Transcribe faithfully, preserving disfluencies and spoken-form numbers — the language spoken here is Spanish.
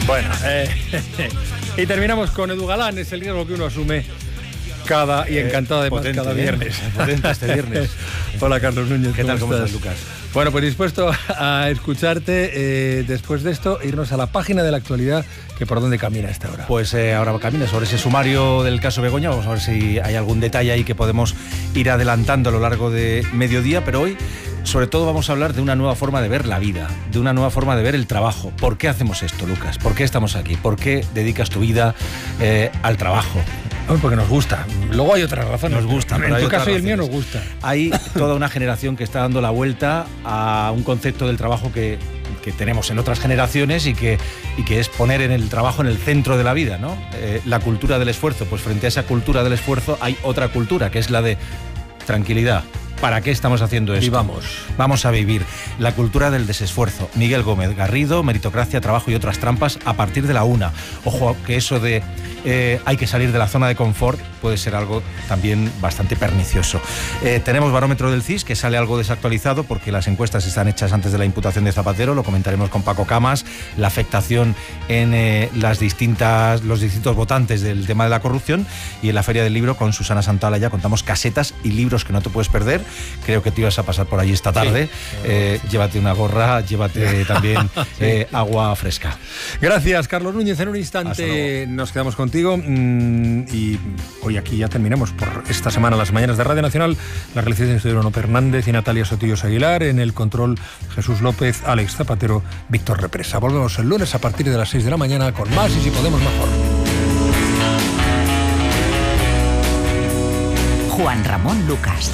Bueno, eh, y terminamos con Edu Galán, es el riesgo que uno asume cada y encantado además potente, cada viernes. ¿eh? Potente este viernes. Hola Carlos Núñez, ¿qué tal? ¿Cómo estás? estás, Lucas? Bueno, pues dispuesto a escucharte eh, después de esto, irnos a la página de la actualidad, que por dónde camina a esta hora. Pues eh, ahora camina sobre ese sumario del caso Begoña. Vamos a ver si hay algún detalle ahí que podemos ir adelantando a lo largo de mediodía, pero hoy sobre todo vamos a hablar de una nueva forma de ver la vida, de una nueva forma de ver el trabajo. ¿Por qué hacemos esto, Lucas? ¿Por qué estamos aquí? ¿Por qué dedicas tu vida eh, al trabajo? Porque nos gusta. Luego hay otras razones. Nos gusta. En tu caso y el mío nos gusta. Hay toda una generación que está dando la vuelta a un concepto del trabajo que, que tenemos en otras generaciones y que, y que es poner en el trabajo en el centro de la vida, ¿no? Eh, la cultura del esfuerzo. Pues frente a esa cultura del esfuerzo hay otra cultura, que es la de tranquilidad. ¿Para qué estamos haciendo esto? Vivamos. Vamos a vivir la cultura del desesfuerzo. Miguel Gómez Garrido, meritocracia, trabajo y otras trampas a partir de la una. Ojo, que eso de eh, hay que salir de la zona de confort puede ser algo también bastante pernicioso. Eh, tenemos barómetro del C I S, que sale algo desactualizado porque las encuestas están hechas antes de la imputación de Zapatero, lo comentaremos con Paco Camas, la afectación en eh, las distintas, los distintos votantes del tema de la corrupción, y en la Feria del Libro con Susana Santala ya contamos casetas y libros que no te puedes perder. Creo que te ibas a pasar por allí esta tarde. Sí. Eh, llévate una gorra, llévate también sí. eh, agua fresca. Gracias, Carlos Núñez. En un instante nos quedamos contigo mmm, y hoy aquí ya terminamos por esta semana las mañanas de Radio Nacional. La realización de Bruno Fernández y Natalia Sotillos Aguilar. En el control, Jesús López, Alex Zapatero, Víctor Represa. Volvemos el lunes a partir de las seis de la mañana con más y si podemos mejor. Juan Ramón Lucas.